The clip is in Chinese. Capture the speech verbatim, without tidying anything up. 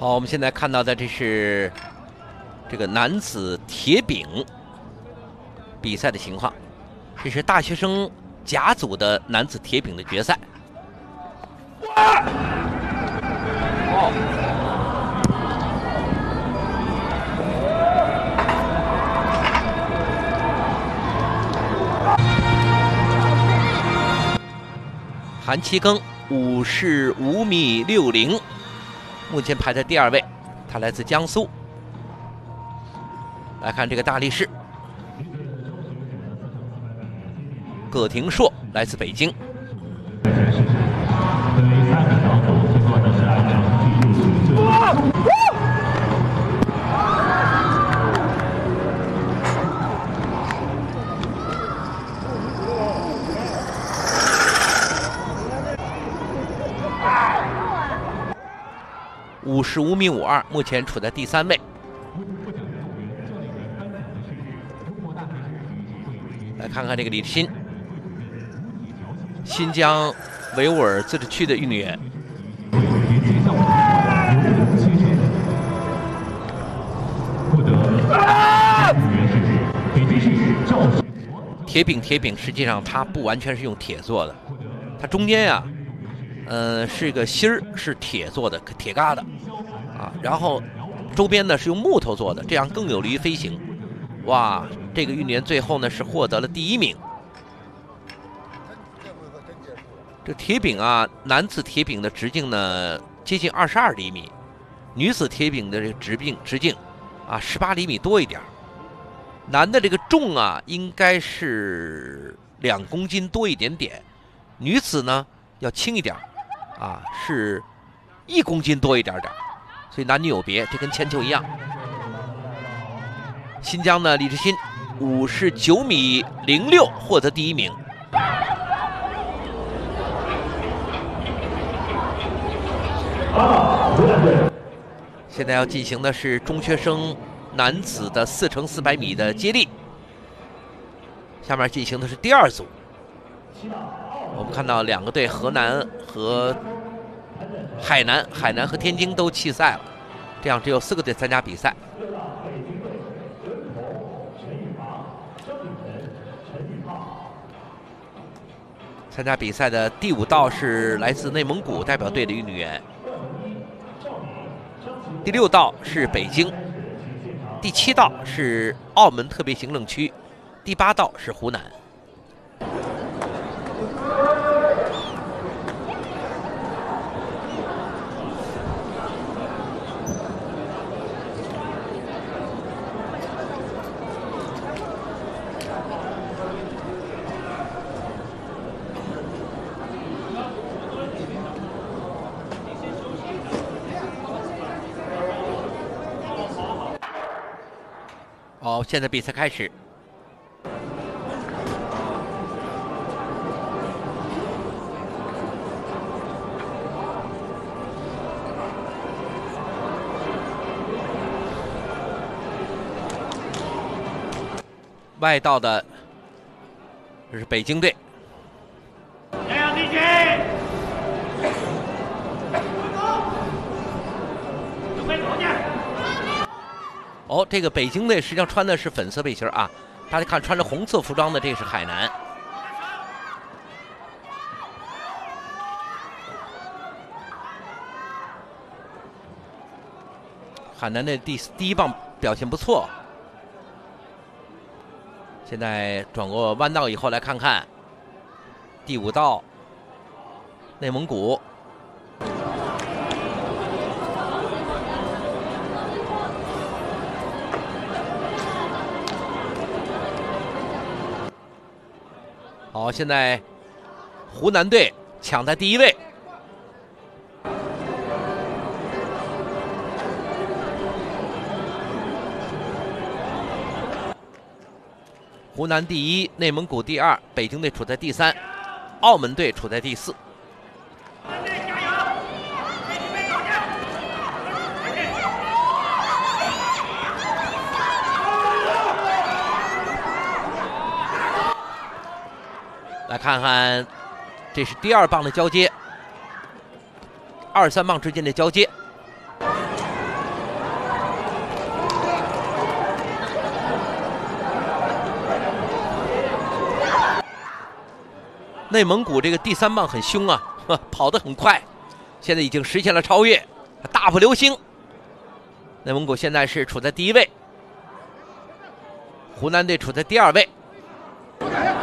好，我们现在看到的这是这个男子铁饼比赛的情况，这是大学生甲组的男子铁饼的决赛。哦，韩其庚五十五米六零，目前排在第二位，他来自江苏。来看这个大力士，葛廷硕来自北京。五十五米五二，目前处在第三位。来看看这个李志新，新疆维吾尔自治区的运动员。铁饼，铁饼，实际上它不完全是用铁做的，它中间呀、啊，呃，是个芯儿，是铁做的，铁疙瘩啊，然后周边呢是用木头做的，这样更有利于飞行。哇，这个运动员最后呢是获得了第一名。这铁饼啊，男子铁饼的直径呢接近二十二厘米，女子铁饼的这个直径直径啊十八厘米多一点。男的这个重啊应该是两公斤多一点点，女子呢要轻一点啊，是一公斤多一点点，所以男女有别，这跟铅球一样。新疆的李志新五十九米零六获得第一名。现在要进行的是中学生男子的四乘四百米的接力，下面进行的是第二组。我们看到两个队，河南和海南，海南和天津都弃赛了，这样只有四个队参加比赛。参加比赛的第五道是来自内蒙古代表队的运动员，第六道是北京，第七道是澳门特别行政区，第八道是湖南。好，现在比赛开始。外道的，这是北京队。哦，这个北京队实际上穿的是粉色背心啊，大家看穿着红色服装的这是海南。海南的第第一棒表现不错，现在转过弯道以后来看看第五道内蒙古。好，现在湖南队抢在第一位。湖南第一，内蒙古第二，北京队处在第三，澳门队处在第四。来看看，这是第二棒的交接，二三棒之间的交接。 内蒙古这个第三棒很凶啊，跑得很快，现在已经实现了超越，大步流星。内蒙古现在是处在第一位，湖南队处在第二位。